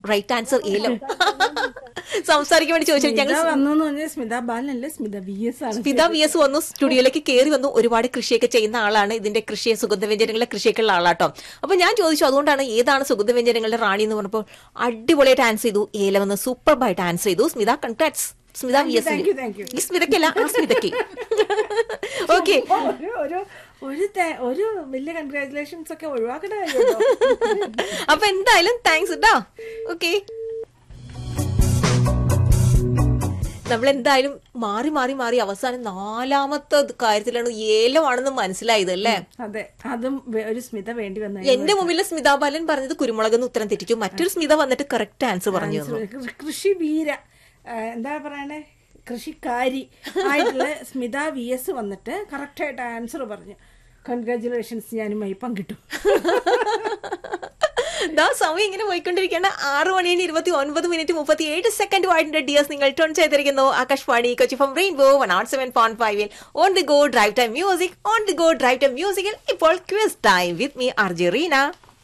Right answer ഏലം. സംസാരിക്കാൻ വേണ്ടി ചോദിച്ചാൽ ഞങ്ങൾ സ്മിത ബാലനല്ലേ, സ്മിത വി എസ് വന്നു, സ്റ്റുഡിയോയിലേക്ക് കയറി വന്നു. ഒരുപാട് കൃഷിയൊക്കെ ചെയ്യുന്ന ആളാണ്, ഇതിന്റെ കൃഷിയെ സുഗന്ധവ്യഞ്ജനങ്ങളുടെ കൃഷിയൊക്കെ ഉള്ള ആളാട്ടോ. അപ്പൊ ഞാൻ ചോദിച്ചു അതുകൊണ്ടാണ് ഏതാണ് സുഗന്ധവ്യഞ്ജനങ്ങളുടെ റാണി എന്ന് പറഞ്ഞപ്പോൾ അടിപൊളിയായിട്ട് ആൻസർ ചെയ്തു, ഏലം എന്ന് സൂപ്പർബായിട്ട് ആൻസർ ചെയ്തു. Smitha congrats. Smitha V S, ഈ സ്മിതക്കല്ല സ്മിതക്ക്. ഓക്കെ, ഒരു വലിയ കൺഗ്രാറ്റുലേഷൻസ് ഒക്കെ ഒഴിവാക്കണ. അപ്പൊ എന്തായാലും താങ്ക്സ് കേട്ടോ. ഓക്കെ, നമ്മളെന്തായാലും മാറി മാറി മാറി അവസാനം 4ാമത്തെ കാര്യത്തിലാണ് ഏലമാണെന്ന് മനസ്സിലായത് അല്ലേ? അതെ, അതും ഒരു സ്മിത വേണ്ടി വന്നു. എന്റെ മുമ്പിൽ സ്മിതാ ബാലൻ പറഞ്ഞത് കുരുമുളക് എന്ന് ഉത്തരം തെറ്റിച്ചു, മറ്റൊരു സ്മിത വന്നിട്ട് കറക്റ്റ് ആൻസർ പറഞ്ഞു. കൃഷി വീര, എന്താ പറയണേ, കൃഷിക്കാരി ആയിട്ടുള്ള സ്മിത വി എസ് വന്നിട്ട് കറക്റ്റായിട്ട് ആൻസർ പറഞ്ഞു. കൺഗ്രാറ്റുലേഷൻസ്, ഞാനുമായി പങ്കിട്ടു. സമയം ഇങ്ങനെ പോയിക്കൊണ്ടിരിക്കുകയാണ്. 6:29:37 ഡിയേഴ്സ്. നിങ്ങൾ ടോൺ ചെയ്തിരിക്കുന്നു Akashvani Kochi from rainbow 107.5 on the go drive time music. On the go drive time മ്യൂസിക്കിൽ ഇപ്പോൾ quiz time with me RJ Reena.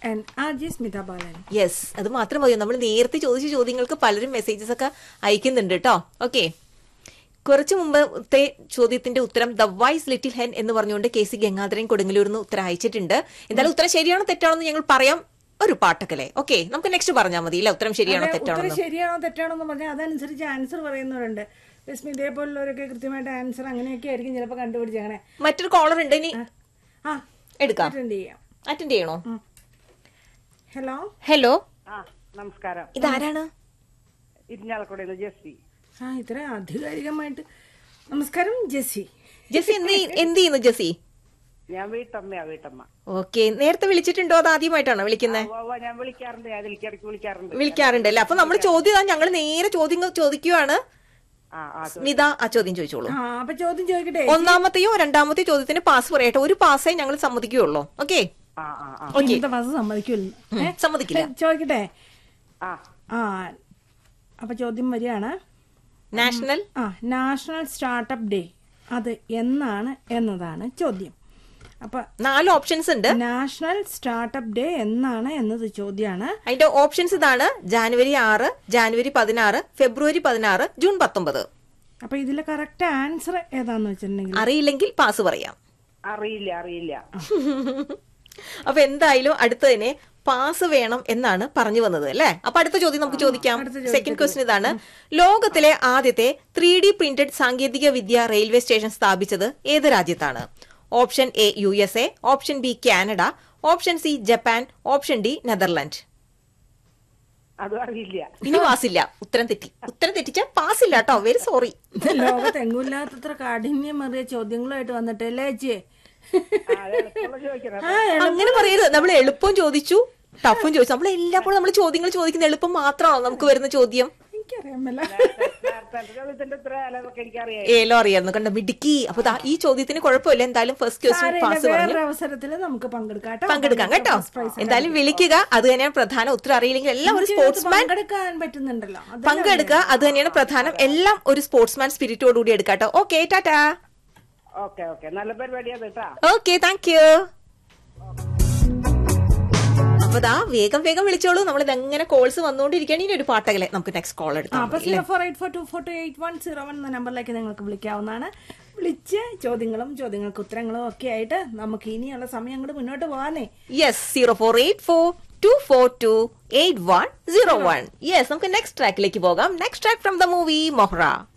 Yes, അത് മാത്രം മതിയോ? നമ്മൾ നേരത്തെ ചോദിച്ച ചോദ്യങ്ങൾക്ക് പലരും മെസ്സേജസ് ഒക്കെ അയക്കുന്നുണ്ട് കേട്ടോ. ഓക്കെ, കുറച്ചു മുമ്പത്തെ ചോദ്യത്തിന്റെ ഉത്തരം ദ വൈസ് ലിറ്റിൽ ഹെൻ എന്ന് പറഞ്ഞുകൊണ്ട് KC ഗംഗാധരൻ കൊടുങ്ങല്ലൂരിന്ന് ഉത്തരം അയച്ചിട്ടുണ്ട്. എന്തായാലും ഉത്തരം ശരിയാണോ തെറ്റാണോ എന്ന് ഞങ്ങൾ പറയാം ഒരു പാട്ടൊക്കെ. ഓക്കെ, നമുക്ക് നെക്സ്റ്റ് പറഞ്ഞാൽ മതി. ഇല്ല, ഉത്തരം ശരിയാണോ തെറ്റാണോ തെറ്റാണോ എന്ന് പറഞ്ഞാൽ അതനുസരിച്ച് ആൻസർ പറയുന്നവരുണ്ട്. ഇതേപോലുള്ളവരൊക്കെ കൃത്യമായിട്ട് ആൻസർ അങ്ങനെയൊക്കെ ആയിരിക്കും ചിലപ്പോൾ കണ്ടുപിടിച്ചങ്ങനെ. മറ്റൊരു കോളർ ഉണ്ട്, ഇനി എടുക്കാം. അറ്റൻഡ് ചെയ്യണോ? ഹലോ ഹലോ, നമസ്കാരം. ഇതാരാണ്? ഇരിഞ്ഞാലക്കുടയിൽ ജെസ്സി. ഇത്ര ആധികാരികമായിട്ട് നമസ്കാരം ജെസ്സി. ജെസ്സി എന്ത് ചെയ്യുന്നു ജെസ്സി? ഞാൻ വീട്ടമ്മ. ഓക്കെ, നേരത്തെ വിളിച്ചിട്ടുണ്ടോ അത് ആദ്യമായിട്ടാണോ വിളിക്കുന്നത്? ഞാൻ വിളിക്കാറുണ്ട് അല്ലേ? അപ്പൊ നമ്മള് ചോദ്യം ഞങ്ങൾ നേരെ ചോദ്യങ്ങൾ ചോദിക്കുവാണ്. സ്മിത ആ ചോദ്യം ചോദിച്ചോളൂ. അപ്പൊ ചോദ്യം ചോദിക്കട്ടെ. 1ാമത്തെയോ 2ാമത്തെയോ ചോദ്യത്തിന് പാസ് പറയട്ടെ. ഒരു പാസ്സേ ഞങ്ങൾ സമ്മതിക്കുകയുള്ളൂ. ഓക്കെ, സമ്മതിക്കില്ല. ചോദിക്കട്ടെ. അപ്പൊ ചോദ്യം വരികയാണ്. നാഷണൽ സ്റ്റാർട്ടപ്പ് ഡേ അത് എന്നാണ് എന്നതാണ് ചോദ്യം. അപ്പൊ 4 ഓപ്ഷൻസ് ഉണ്ട്. നാഷണൽ സ്റ്റാർട്ടപ്പ് ഡേ എന്നാണ് എന്നത് ചോദ്യമാണ്. അതിന്റെ ഓപ്ഷൻസ് ഇതാണ്: ജാനുവരി 6, ജാനുവരി 16, ഫെബ്രുവരി 16, ജൂൺ 19. അപ്പൊ ഇതിലെ കറക്റ്റ് ആൻസർ ഏതാന്ന് വെച്ചിട്ടുണ്ടെങ്കിൽ, അറിയില്ലെങ്കിൽ പാസ് പറയാം. അറിയില്ല. അപ്പൊ എന്തായാലും അടുത്തതിനെ പാസ് വേണം എന്നാണ് പറഞ്ഞു വന്നത് അല്ലെ? അപ്പൊ അടുത്ത ചോദ്യം നമുക്ക് ചോദിക്കാം. സെക്കൻഡ് ക്വസ്റ്റ്യൻ ഇതാണ്: ലോകത്തിലെ ആദ്യത്തെ 3D പ്രിന്റഡ് സാങ്കേതിക വിദ്യ റെയിൽവേ സ്റ്റേഷൻ സ്ഥാപിച്ചത് ഏത് രാജ്യത്താണ്? Option A USA, option B Canada, option C Japan, option D Netherland. ഇനി പാസില്ല. ഉത്തരം തെറ്റിച്ച പാസില്ല കേട്ടോ. Very sorry. ലോകത്തെങ്ങുമില്ലാത്തത്ര കാഠിന്യമേറിയ ചോദ്യങ്ങളുമായിട്ട് വന്നിട്ടല്ലേ ചേച്ചി? അങ്ങനെ പറയരുത്. നമ്മൾ എളുപ്പം ചോദിച്ചു, ടഫും ചോദിച്ചു. നമ്മൾ എല്ലാപ്പോഴും നമ്മൾ ചോദ്യങ്ങൾ ചോദിക്കുന്ന എളുപ്പം മാത്രമാണോ നമുക്ക് വരുന്ന ചോദ്യം? ഏലോ അറിയായിരുന്നു, കണ്ട മിടുക്കി. അപ്പൊ ഈ ചോദ്യത്തിന് കുഴപ്പമില്ല. എന്തായാലും ഫസ്റ്റ് ക്വസ്റ്റ്യൻ പാസ് പറഞ്ഞു. അവസരത്തിൽ നമുക്ക് പങ്കെടുക്കാം കേട്ടോ. എന്തായാലും വിളിക്കുക. അത് തന്നെയാണ് പ്രധാനം. ഉത്തരം അറിയില്ലെങ്കിൽ എല്ലാം ഒരു സ്പോർട്സ്മാൻ പറ്റുന്നുണ്ടല്ലോ, പങ്കെടുക്കുക. അത് തന്നെയാണ് പ്രധാനം. എല്ലാം ഒരു സ്പോർട്സ്മാൻ സ്പിരിറ്റോടുകൂടി എടുക്കാട്ടോ. ഓക്കെ, ടാറ്റാ. നല്ല പരിപാടിയാണ്. Okay, thank you. അപ്പൊ വേഗം വിളിച്ചോളൂ. നമ്മൾ ഇതെങ്ങനെ കോൾസ് വന്നുകൊണ്ടിരിക്കുകയാണ്. ഇനി ഒരു പാട്ടകലെ നമുക്ക് നെക്സ്റ്റ് കോൾ എടുക്കാം. 0484242801 എന്ന നമ്പറിലേക്ക് നിങ്ങൾക്ക് വിളിക്കാവുന്നതാണ്. വിളിച്ച് ചോദ്യങ്ങൾക്ക് ഉത്തരങ്ങളും ഒക്കെ ആയിട്ട് നമുക്ക് ഇനിയുള്ള സമയം അങ്ങോട്ട് മുന്നോട്ട് പോകാനേ. യെസ്, 0484242801. യെസ്, നമുക്ക് നെക്സ്റ്റ് ട്രാക്കിലേക്ക് പോകാം. Next track from the movie മൊഹ്റ.